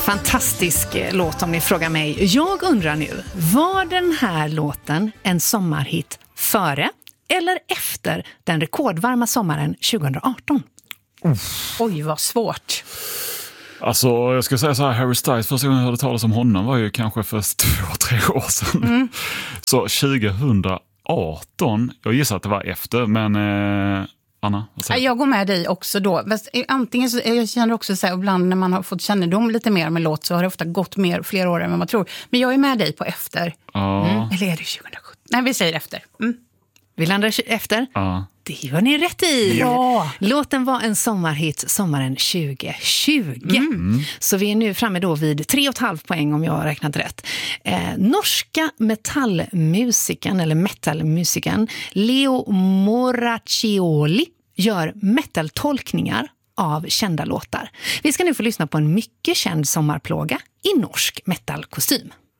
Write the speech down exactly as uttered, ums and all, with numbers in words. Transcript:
Fantastisk låt om ni frågar mig. Jag undrar nu, var den här låten en sommarhit före eller efter den rekordvarma sommaren tjugo arton? Uff. Oj, vad svårt. Alltså, jag ska säga så här, Harry Styles, första gången jag hörde talas om honom var ju kanske för två, tre år sedan. Mm. Så tjugo arton, jag gissar att det var efter, men eh, Anna? Jag går med dig också då. Antingen så, jag känner också så här, ibland när man har fått kännedom lite mer med låt så har det ofta gått mer, fler år än vad man tror. Men jag är med dig på efter. Ja. Mm. Eller är det tjugo sjutton? Nej, vi säger efter. Mm. Vi landar efter? Ja. Det var ni rätt i. Ja. Låten var en sommarhit sommaren tjugo tjugo. Mm. Så vi är nu framme då vid tre och ett halvt poäng om jag har räknat rätt. Eh, norska metallmusiken eller metalmusiken Leo Moraccioli gör metaltolkningar av kända låtar. Vi ska nu få lyssna på en mycket känd sommarplåga i norsk metalkostym.